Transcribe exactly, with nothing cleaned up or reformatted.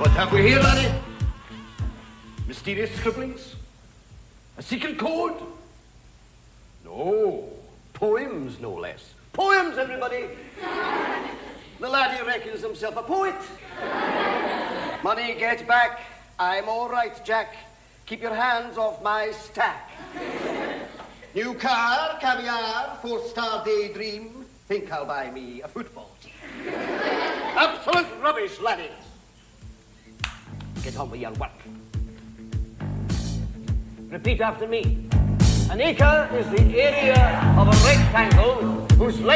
What have we here, laddie? Mysterious scribblings? A secret code? No. Poems, no less. Poems, everybody. The laddie reckons himself a poet. Money, get back. I'm all right, Jack. Keep your hands off my stack. New car, caviar, four-star daydream. Think I'll buy me a football team. Absolute rubbish, laddies. Get on with your work. Repeat after me. An acre is the area of a rectangle whose length